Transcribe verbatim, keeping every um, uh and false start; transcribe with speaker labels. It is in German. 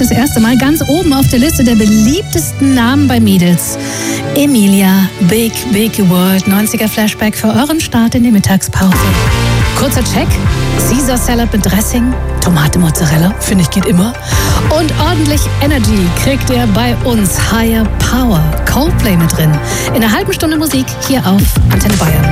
Speaker 1: das erste Mal ganz oben auf der Liste der beliebtesten Namen bei Mädels. Emilia, Big, Big World, neunziger Flashback für euren Start in die Mittagspause. Kurzer Check, Caesar Salad mit Dressing, Tomate Mozzarella, finde ich geht immer. Und ordentlich Energy kriegt ihr bei uns. Higher Power, Coldplay mit drin. In einer halben Stunde Musik hier auf Antenne Bayern.